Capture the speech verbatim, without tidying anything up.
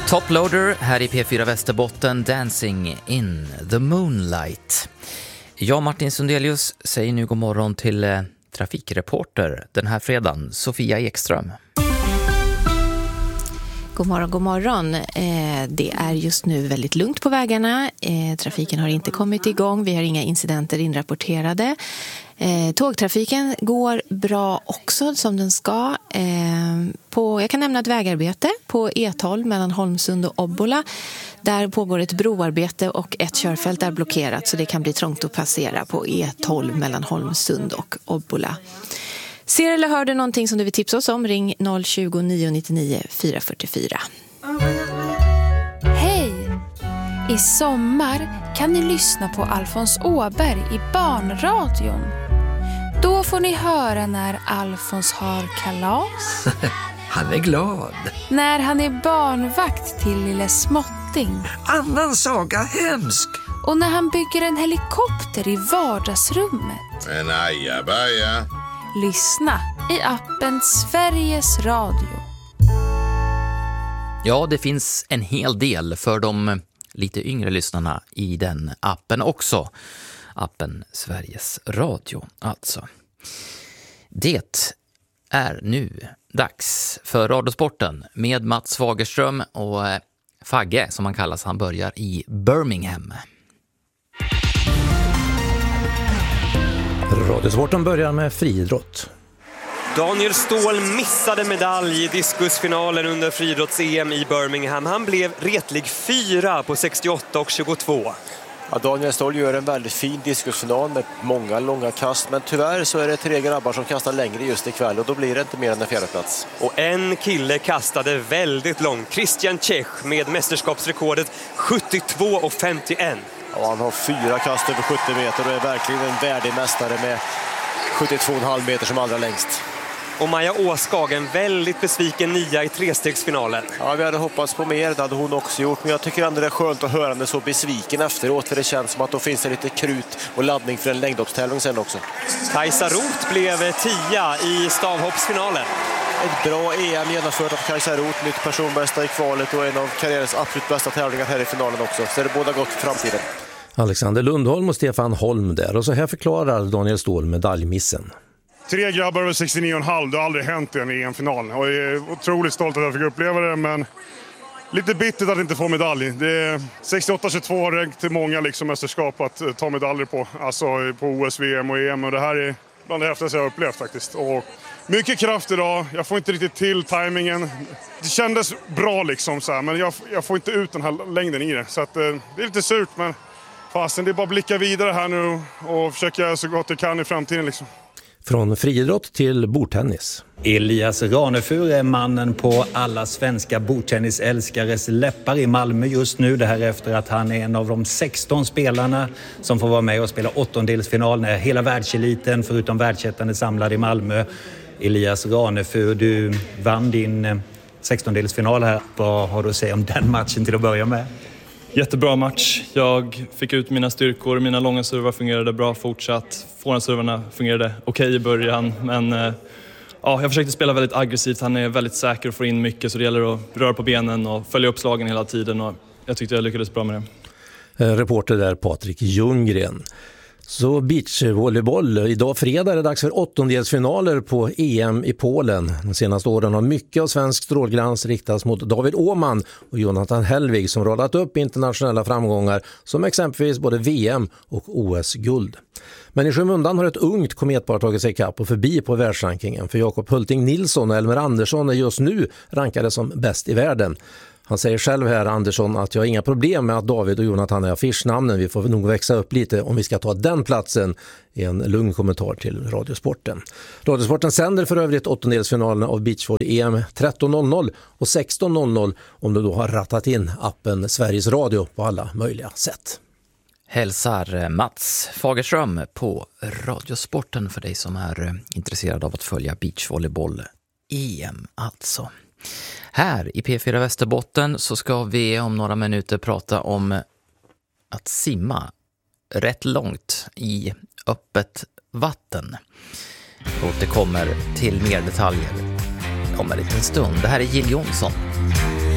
Toploader här i P fyra Västerbotten, Dancing in the Moonlight. Jag, Martin Sundelius, säger nu god morgon till eh, trafikreporter den här fredagen, Sofia Ekström. God morgon, god morgon. Eh, det är just nu väldigt lugnt på vägarna. Eh, trafiken har inte kommit igång. Vi har inga incidenter inrapporterade. Eh, tågtrafiken går bra också som den ska. Eh, på, jag kan nämna ett vägarbete på E tolv mellan Holmsund och Obbola. Där pågår ett broarbete och ett körfält är blockerat, så det kan bli trångt att passera på E tolv mellan Holmsund och Obbola. Ser eller hör du någonting som du vill tipsa oss om, ring noll tjugo, nio nittionio, fyra fyrtiofyra. Hej! I sommar kan ni lyssna på Alfons Åberg i barnradion. Då får ni höra när Alfons har kalas. Han är glad. När han är barnvakt till lille Småtting. Annan saga hemsk. Och när han bygger en helikopter i vardagsrummet. En ajabaja. Lyssna i appen Sveriges Radio. Ja, det finns en hel del för de lite yngre lyssnarna i den appen också. Appen Sveriges Radio, alltså. Det är nu dags för Radiosporten med Mats Fagerström och Fagge, som han kallas. Han börjar i Birmingham. Radiosporten börjar med friidrott. Daniel Ståhl missade medalj i diskusfinalen under friidrotts-E M i Birmingham. Han blev retlig fyra på sextioåtta och tjugotvå. Ja, Daniel Ståhl gör en väldigt fin diskusfinal med många långa kast, men tyvärr så är det tre grabbar som kastar längre just ikväll och då blir det inte mer än en fjärde plats. Och en kille kastade väldigt långt, Christian Czech, med mästerskapsrekordet sjuttiotvå och femtioett. Ja, han har fyra kast över sjuttio meter och är verkligen en värdig mästare med sjuttiotvå komma fem meter som allra längst. Och Maja Åskag, en väldigt besviken nia i trestegsfinalen. Ja, vi hade hoppats på mer, det hade hon också gjort. Men jag tycker ändå det är skönt att höra henne så besviken efteråt. För det känns som att då finns det lite krut och laddning för en längdhoppstävling sen också. Kajsa Roth blev tia i stavhoppsfinalen. Ett bra E M genomfört av Kajsa Roth, nytt personbästa i kvalet och en av karriärens absolut bästa tävlingar här i finalen också. Så det är båda gott för framtiden. Alexander Lundholm och Stefan Holm där. Och så här förklarar Daniel Ståhl medaljmissen. Tre grabbar över sextionio komma fem, det har aldrig hänt i en E M-final. Och jag är otroligt stolt att jag fick uppleva det, men lite bittert att inte få medalj. Det är sextioåtta tjugotvå har räckt till många liksom mästerskap att ta medaljer på. Alltså på O S, V M och E M. Och det här är bland det häftigaste jag har upplevt faktiskt. Och mycket kraft idag, jag får inte riktigt till timingen. Det kändes bra liksom så här, men jag, jag får inte ut den här längden i det. Så att, det är lite surt, men fasen, det är bara att blicka vidare här nu och försöka så gott jag kan i framtiden liksom. Från friidrott till bordtennis. Elias Ranefur är mannen på alla svenska bordtennisälskares läppar i Malmö just nu. Det här efter att han är en av de sexton spelarna som får vara med och spela åttondelsfinal när hela världseliten förutom världsettan är samlad i Malmö. Elias Ranefur, du vann din sextondelsfinal här. Vad har du att säga om den matchen till att börja med? Jättebra match. Jag fick ut mina styrkor. Mina långa servar fungerade bra fortsatt. Forehandservarna fungerade okej i början. Men ja, jag försökte spela väldigt aggressivt. Han är väldigt säker och får in mycket. Så det gäller att röra på benen och följa upp slagen hela tiden. Och jag tyckte jag lyckades bra med det. Reporter där Patrik Ljunggren. Så beachvolleyboll. Idag fredag är det dags för åttondelsfinaler på E M i Polen. De senaste åren har mycket av svensk strålglans riktats mot David Åhman och Jonathan Hellvig som radat upp internationella framgångar som exempelvis både V M och O S-guld. Men i skymundan har ett ungt kometpar tagit sig kapp och förbi på världsrankingen. För Jakob Hulting Nilsson och Elmer Andersson är just nu rankade som bäst i världen. Han säger själv här, Andersson, att jag har inga problem med att David och Jonathan är affischnamnen. Vi får nog växa upp lite om vi ska ta den platsen, i en lugn kommentar till Radiosporten. Radiosporten sänder för övrigt åttondelsfinalerna av beachvolley E M tretton noll noll och sexton noll noll om du då har rattat in appen Sveriges Radio på alla möjliga sätt. Hälsar Mats Fagerström på Radiosporten för dig som är intresserad av att följa beachvolleyboll E M alltså. Här i P fyra Västerbotten så ska vi om några minuter prata om att simma rätt långt i öppet vatten. Jag återkommer till mer detaljer om en liten stund. Det här är Jill Johnson.